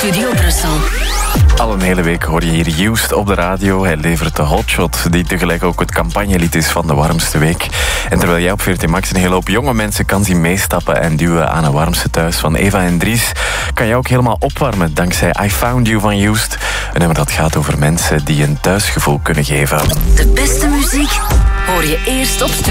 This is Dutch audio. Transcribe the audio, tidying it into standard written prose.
Studio Brussel. Al een hele week hoor je hier Used op de radio. Hij levert de hotshot, die tegelijk ook het campagnelied is van de warmste week. En terwijl jij op 14 Max een hele hoop jonge mensen kan zien meestappen en duwen aan een warmste thuis van Eva en Dries, kan je ook helemaal opwarmen dankzij I Found You van Used. Een nummer dat gaat over mensen die een thuisgevoel kunnen geven. De beste muziek hoor je eerst op